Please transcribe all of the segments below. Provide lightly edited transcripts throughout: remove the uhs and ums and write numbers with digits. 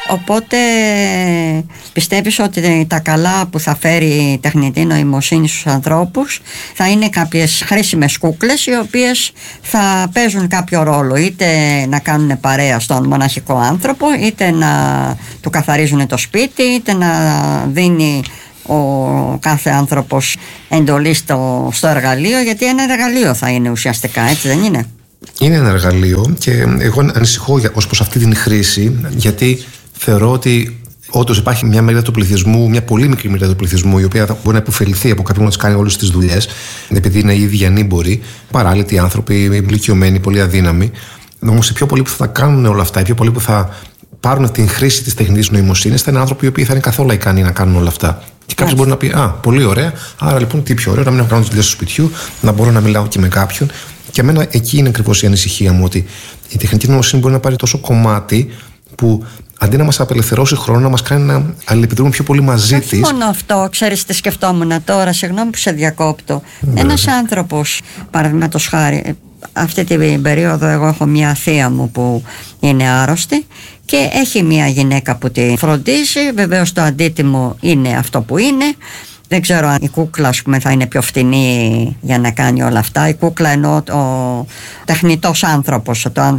Οπότε πιστεύεις ότι τα καλά που θα φέρει η τεχνητή νοημοσύνη στους ανθρώπους θα είναι κάποιες χρήσιμες κούκλες, οι οποίες θα παίζουν κάποιο ρόλο, είτε να κάνουν παρέα στον μοναχικό άνθρωπο, είτε να του καθαρίζουν το σπίτι, είτε να δίνει ο κάθε άνθρωπος εντολή στο εργαλείο, γιατί ένα εργαλείο θα είναι ουσιαστικά, έτσι δεν είναι? Είναι ένα εργαλείο και εγώ ανησυχώ ως προς αυτή την χρήση, γιατί θεωρώ ότι όντως υπάρχει μια μερίδα του πληθυσμού, μια πολύ μικρή μερίδα του πληθυσμού, η οποία μπορεί να υποφεληθεί από κάποιον να τους κάνει όλες τις δουλειές, επειδή είναι ήδη ανήμποροι, παράλυτοι άνθρωποι, ηλικιωμένοι, πολύ αδύναμοι. Όμως οι πιο πολλοί που θα κάνουν όλα αυτά, οι πιο πολλοί που θα πάρουν την χρήση της τεχνητής νοημοσύνης, θα είναι άνθρωποι οι οποίοι θα είναι καθόλου ικανοί να κάνουν όλα αυτά. Και κάποιος μπορεί να πει: πολύ ωραία, άρα λοιπόν τι πιο ωραίο, να μην έχω κάνει τις δουλειές του σπιτιού, να μπορώ να μιλάω και με κάποιον. Και εμένα εκεί είναι ακριβώς η ανησυχία μου, ότι η τεχνητή νοημοσύνη μπορεί να πάρει τόσο κομμάτι που αντί να μας απελευθερώσει χρόνο, να μας κάνει να αλληλεπιδρούμε πιο πολύ μαζί της. Όχι μόνο αυτό, ξέρεις τι σκεφτόμουν τώρα, συγγνώμη που σε διακόπτω. Ένας άνθρωπος, παραδείγματος χάρη, αυτή την περίοδο εγώ έχω μια θεία μου που είναι άρρωστη και έχει μια γυναίκα που τη φροντίζει. Βεβαίως το αντίτιμο είναι αυτό που είναι. Δεν ξέρω αν η κούκλα, ας πούμε, θα είναι πιο φτηνή για να κάνει όλα αυτά. Η κούκλα εννοώ ο τεχνητός άνθρωπος. Το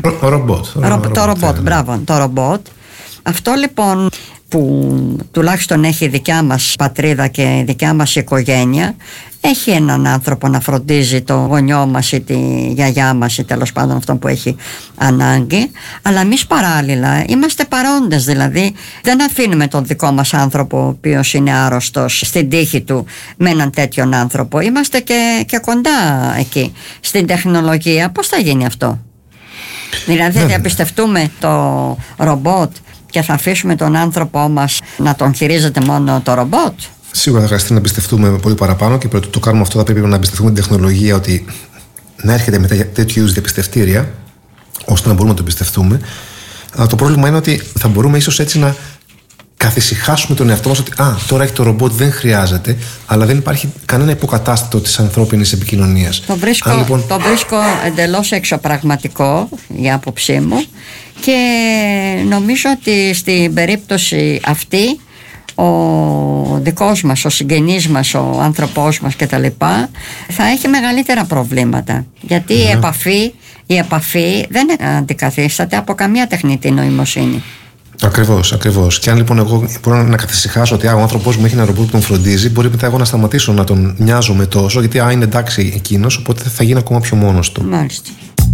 ρομπότ, μπράβο, το ρομπότ. Αυτό λοιπόν που τουλάχιστον έχει η δικιά μας πατρίδα και η δικιά μας οικογένεια, έχει έναν άνθρωπο να φροντίζει το γονιό μας ή τη γιαγιά μας ή τέλος πάντων αυτό που έχει ανάγκη, αλλά εμείς παράλληλα είμαστε παρόντες, δηλαδή δεν αφήνουμε τον δικό μας άνθρωπο ο οποίος είναι άρρωστος στην τύχη του με έναν τέτοιον άνθρωπο. Είμαστε και κοντά εκεί στην τεχνολογία. Πώς θα γίνει αυτό? Δηλαδή θα διαπιστευτούμε το ρομπότ και θα αφήσουμε τον άνθρωπό μας να τον χειρίζεται μόνο το ρομπότ? Σίγουρα θα χρειαστεί να εμπιστευτούμε πολύ παραπάνω, και πρωτού το κάνουμε αυτό θα πρέπει να εμπιστευτούμε την τεχνολογία, ότι να έρχεται με τέτοιου είδους διαπιστευτήρια ώστε να μπορούμε να το εμπιστευτούμε. Αλλά το πρόβλημα είναι ότι θα μπορούμε ίσως έτσι να καθησυχάσουμε τον εαυτό μας ότι τώρα έχει το ρομπότ, δεν χρειάζεται, αλλά δεν υπάρχει κανένα υποκατάστατο της ανθρώπινης επικοινωνίας. Το βρίσκω εντελώς εξωπραγματικό, η άποψή μου, και νομίζω ότι στην περίπτωση αυτή ο δικός μας, ο συγγενής μας, ο άνθρωπός μας κτλ. Θα έχει μεγαλύτερα προβλήματα, γιατί η επαφή δεν αντικαθίσταται από καμία τεχνητή νοημοσύνη. Ακριβώς. Και αν λοιπόν εγώ μπορώ να καθησυχάσω ότι ο άνθρωπός μου έχει ένα ρομπότ που τον φροντίζει, μπορεί μετά εγώ να σταματήσω να τον νοιάζομαι τόσο, γιατί είναι εντάξει εκείνος, οπότε θα γίνει ακόμα πιο μόνος του. Μάλιστα.